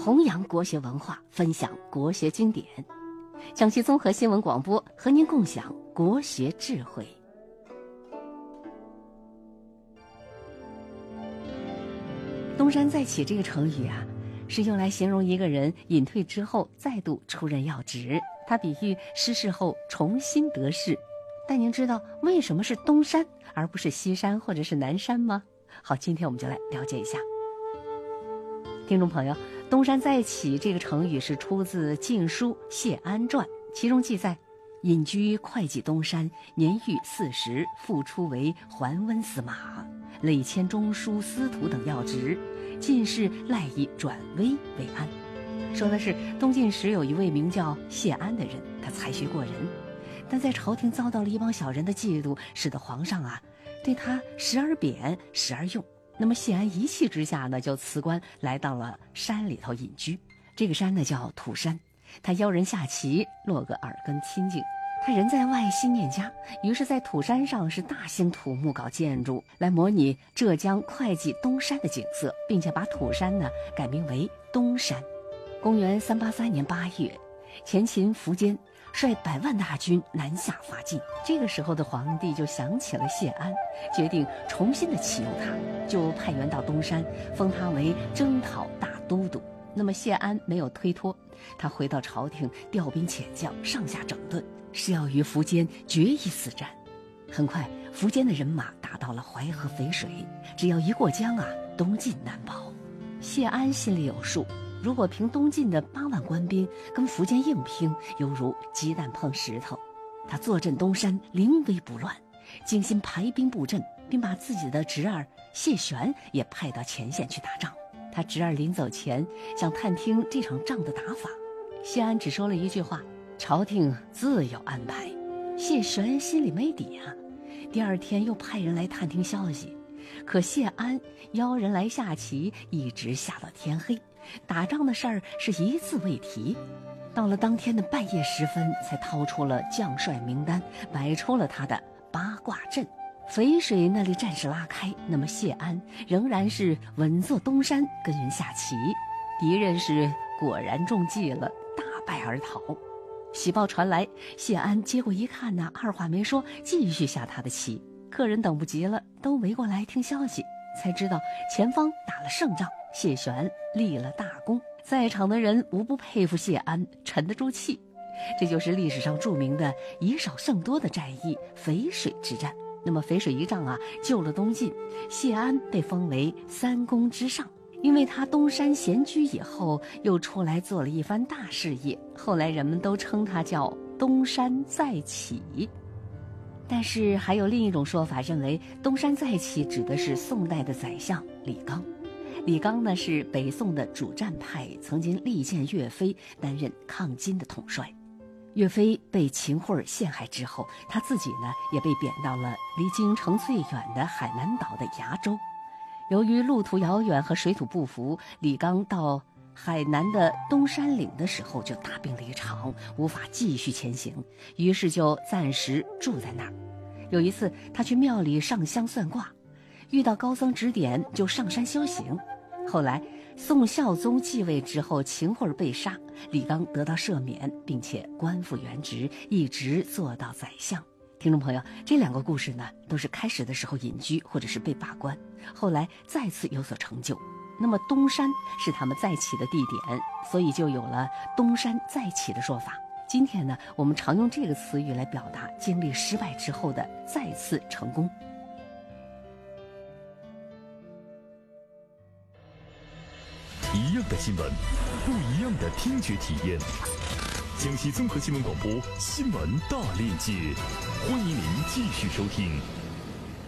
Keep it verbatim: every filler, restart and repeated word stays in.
弘扬国学文化，分享国学经典。江西综合新闻广播和您共享国学智慧。东山再起这个成语啊，是用来形容一个人隐退之后再度出任要职，它比喻失势后重新得势。但您知道为什么是东山而不是西山或者是南山吗？好，今天我们就来了解一下。听众朋友，东山再起这个成语是出自《晋书·谢安传》，其中记载，隐居会稽东山，年逾四十，复出为桓温司马，累迁中书司徒等要职，进士赖以转危为安。说的是东晋时有一位名叫谢安的人，他才学过人，但在朝廷遭到了一帮小人的嫉妒，使得皇上啊对他时而贬时而用。那么谢安一气之下呢，就辞官来到了山里头隐居。这个山呢叫土山，他邀人下棋，落个耳根清净。他人在外，心念家，于是在土山上是大兴土木搞建筑，来模拟浙江会稽东山的景色，并且把土山呢改名为东山。公元三八三年八月，前秦苻坚率百万大军南下伐晋，这个时候的皇帝就想起了谢安，决定重新的启用他，就派员到东山，封他为征讨大都督。那么谢安没有推脱，他回到朝廷，调兵遣将，上下整顿，是要与苻坚决一死战。很快，苻坚的人马达到了淮河淝水，只要一过江啊，东晋难保。谢安心里有数，如果凭东晋的八万官兵跟苻坚硬拼，犹如鸡蛋碰石头。他坐镇东山，临危不乱，精心排兵布阵，并把自己的侄儿谢玄也派到前线去打仗。他侄儿临走前想探听这场仗的打法，谢安只说了一句话：朝廷自有安排。谢玄心里没底啊，第二天又派人来探听消息，可谢安邀人来下棋，一直下到天黑，打仗的事儿是一字未提。到了当天的半夜时分，才掏出了将帅名单，摆出了他的八卦阵。淝水那里战事拉开，那么谢安仍然是稳坐东山跟人下棋，敌人是果然中计了，大败而逃。喜报传来，谢安接过一看呢，二话没说，继续下他的棋。客人等不及了，都围过来听消息，才知道前方打了胜仗，谢玄立了大功。在场的人无不佩服谢安沉得住气，这就是历史上著名的以少胜多的战役淝水之战。那么淝水一仗啊，救了东晋，谢安被封为三公之上。因为他东山闲居以后，又出来做了一番大事业，后来人们都称他叫东山再起。但是还有另一种说法，认为东山再起指的是宋代的宰相李纲。李纲呢是北宋的主战派，曾经力荐岳飞担任抗金的统帅。岳飞被秦桧陷害之后，他自己呢也被贬到了离京城最远的海南岛的崖州。由于路途遥远和水土不服，李纲到海南的东山岭的时候就大病了一场，无法继续前行，于是就暂时住在那儿。有一次他去庙里上香算卦，遇到高僧指点，就上山修行。后来宋孝宗继位之后，秦桧被杀，李纲得到赦免，并且官复原职，一直做到宰相。听众朋友，这两个故事呢，都是开始的时候隐居或者是被罢官，后来再次有所成就。那么东山是他们再起的地点，所以就有了东山再起的说法。今天呢，我们常用这个词语来表达经历失败之后的再次成功。 一样的新闻，不一样的听觉体验。江西综合新闻广播新闻大链接，欢迎您继续收听。